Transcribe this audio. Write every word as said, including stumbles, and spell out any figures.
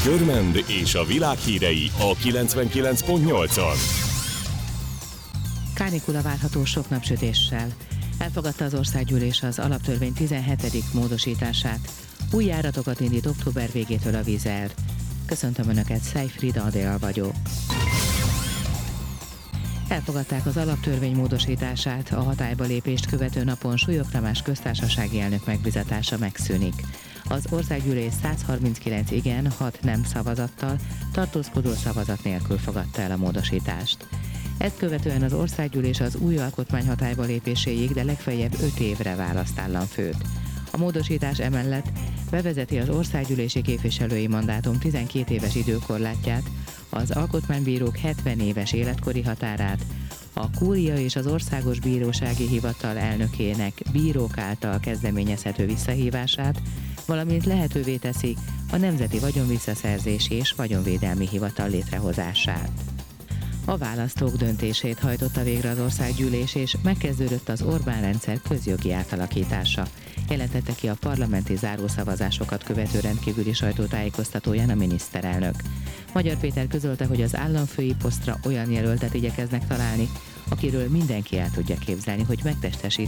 Körmend és a világ hírei a kilencvenkilenc pont nyolcon. Kánikula várható sok napsütéssel. Elfogadta az országgyűlés az alaptörvény tizenhetedik módosítását. Új járatokat indít október végétől a Wizz Air. Köszöntöm Önöket, Szájfrida Adél vagyok. Elfogadták az alaptörvény módosítását, a hatályba lépést követő napon Súlyog Tamás köztársasági elnök megbízatása megszűnik. Az országgyűlés száz harminckilenc igen, hat nem szavazattal, tartózkodó szavazat nélkül fogadta el a módosítást. Ezt követően az országgyűlés az új alkotmány hatályba lépéséig, de legfeljebb öt évre választ államfőt. A módosítás emellett bevezeti az országgyűlési képviselői mandátum tizenkét éves időkorlátját, az alkotmánybírók hetven éves életkori határát, a kúria és az országos bírósági hivatal elnökének bírók által kezdeményezhető visszahívását, valamint lehetővé teszi a Nemzeti Vagyonvisszaszerzési és Vagyonvédelmi Hivatal létrehozását. A választók döntését hajtotta végre az országgyűlés, és megkezdődött az Orbán rendszer közjogi átalakítása, jelentette ki a parlamenti zárószavazásokat követő rendkívüli sajtótájékoztatóján a miniszterelnök. Magyar Péter közölte, hogy az államfői posztra olyan jelöltet igyekeznek találni, akiről mindenki el tudja képzelni, hogy megtestesíti